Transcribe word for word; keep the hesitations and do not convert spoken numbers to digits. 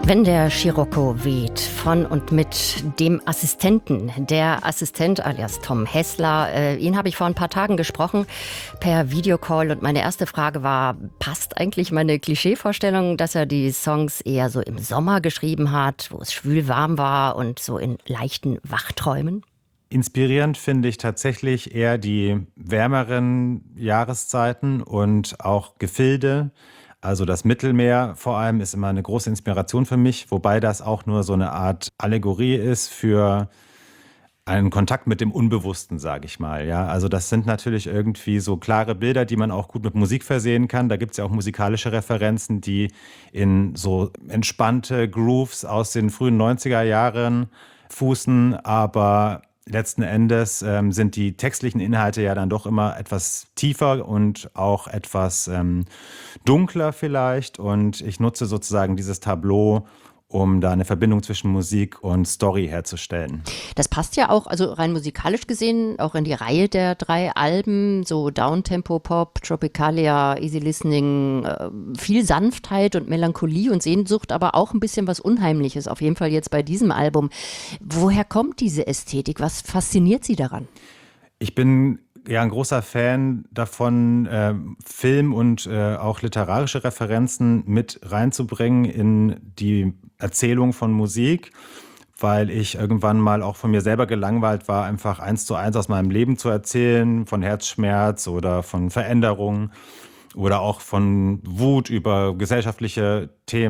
Wenn der Scirocco weht, von und mit dem Assistenten, der Assistent alias Tom Hessler, äh, ihn habe ich vor ein paar Tagen gesprochen per Videocall und meine erste Frage war, passt eigentlich meine Klischeevorstellung, dass er die Songs eher so im Sommer geschrieben hat, wo es schwül warm war und so in leichten Wachträumen? Inspirierend finde ich tatsächlich eher die wärmeren Jahreszeiten und auch Gefilde. Also das Mittelmeer vor allem ist immer eine große Inspiration für mich, wobei das auch nur so eine Art Allegorie ist für einen Kontakt mit dem Unbewussten, sage ich mal. Ja, also das sind natürlich irgendwie so klare Bilder, die man auch gut mit Musik versehen kann. Da gibt es ja auch musikalische Referenzen, die in so entspannte Grooves aus den frühen neunziger Jahren fußen, aber letzten Endes ähm, sind die textlichen Inhalte ja dann doch immer etwas tiefer und auch etwas ähm, dunkler vielleicht. Und ich nutze sozusagen dieses Tableau, um da eine Verbindung zwischen Musik und Story herzustellen. Das passt ja auch, also rein musikalisch gesehen, auch in die Reihe der drei Alben, so Downtempo-Pop, Tropicalia, Easy Listening, äh, viel Sanftheit und Melancholie und Sehnsucht, aber auch ein bisschen was Unheimliches, auf jeden Fall jetzt bei diesem Album. Woher kommt diese Ästhetik? Was fasziniert Sie daran? Ich bin ja ein großer Fan davon, äh, Film und äh, auch literarische Referenzen mit reinzubringen in die Erzählung von Musik, weil ich irgendwann mal auch von mir selber gelangweilt war, einfach eins zu eins aus meinem Leben zu erzählen, von Herzschmerz oder von Veränderungen oder auch von Wut über gesellschaftliche Themen.